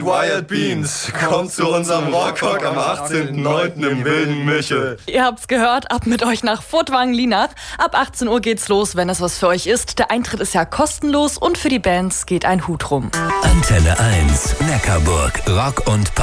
Wild Beans kommt zu unserem Rockhock am 18.09. im Wilden Michel. Ihr habt's gehört, ab mit euch nach Furtwangen-Lienach. Ab 18 Uhr geht's los, wenn es was für euch ist. Der Eintritt ist ja kostenlos und für die Bands geht ein Hut rum. Antenne 1, Neckarburg, Rock und Pop.